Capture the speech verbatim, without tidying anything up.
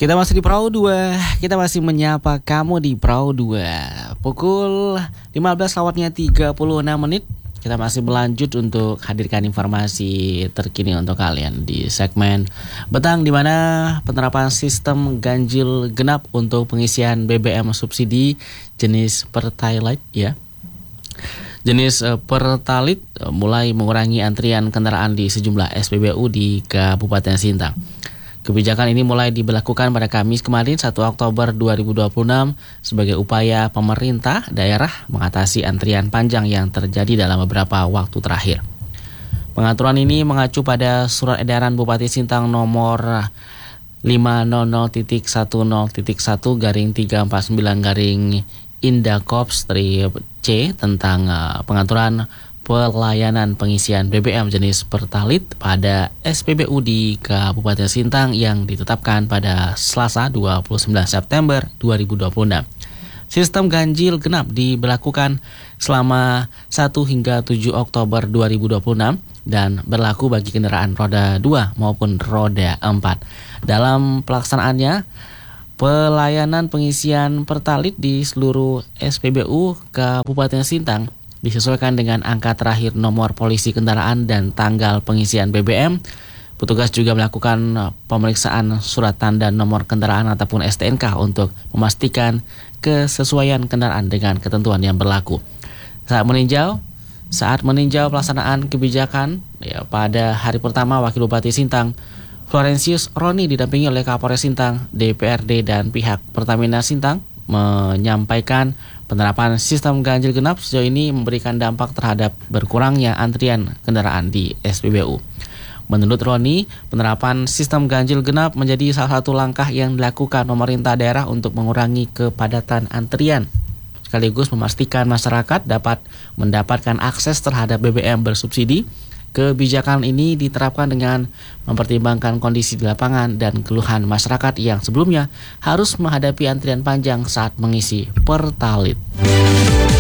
Kita masih di Perahu dua, kita masih menyapa kamu di Perahu dua. Pukul lima belas lewatnya tiga puluh enam menit. Kita masih berlanjut untuk hadirkan informasi terkini untuk kalian di segmen Betang, di mana penerapan sistem ganjil genap untuk pengisian B B M subsidi jenis Pertalite ya. Jenis uh, Pertalite uh, mulai mengurangi antrian kendaraan di sejumlah S P B U di Kabupaten Sintang. Kebijakan ini mulai diberlakukan pada Kamis kemarin satu Oktober dua ribu dua puluh enam sebagai upaya pemerintah daerah mengatasi antrian panjang yang terjadi dalam beberapa waktu terakhir. Pengaturan ini mengacu pada surat edaran Bupati Sintang nomor lima nol titik sepuluh titik satu garing tiga empat sembilan garing Indakop strip C tentang uh, pengaturan pelayanan pengisian B B M jenis Pertalite pada S P B U di Kabupaten Sintang yang ditetapkan pada Selasa dua puluh sembilan September dua ribu dua puluh enam. Sistem ganjil genap diberlakukan selama satu hingga tujuh Oktober dua ribu dua puluh enam dan berlaku bagi kendaraan roda dua maupun roda empat. Dalam pelaksanaannya, pelayanan pengisian Pertalite di seluruh S P B U Kabupaten Sintang disesuaikan dengan angka terakhir nomor polisi kendaraan dan tanggal pengisian B B M. Petugas juga melakukan pemeriksaan surat tanda nomor kendaraan ataupun S T N K untuk memastikan kesesuaian kendaraan dengan ketentuan yang berlaku. Saat meninjau, saat meninjau pelaksanaan kebijakan ya, pada hari pertama, Wakil Bupati Sintang Florentius Roni didampingi oleh Kapolres Sintang, D P R D dan pihak Pertamina Sintang menyampaikan penerapan sistem ganjil genap sejauh ini memberikan dampak terhadap berkurangnya antrian kendaraan di S P B U. Menurut Roni, penerapan sistem ganjil genap menjadi salah satu langkah yang dilakukan pemerintah daerah untuk mengurangi kepadatan antrian, sekaligus memastikan masyarakat dapat mendapatkan akses terhadap B B M bersubsidi. Kebijakan ini diterapkan dengan mempertimbangkan kondisi di lapangan dan keluhan masyarakat yang sebelumnya harus menghadapi antrian panjang saat mengisi Pertalite.